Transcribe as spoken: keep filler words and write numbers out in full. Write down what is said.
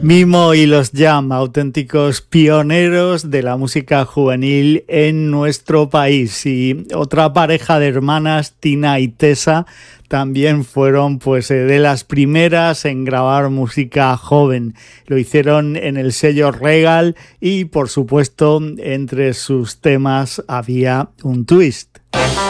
Mimo y los Jam, auténticos pioneros de la música juvenil en nuestro país. Y otra pareja de hermanas, Tina y Tessa, también fueron pues de las primeras en grabar música joven. Lo hicieron en el sello Regal y, por supuesto, entre sus temas había un twist.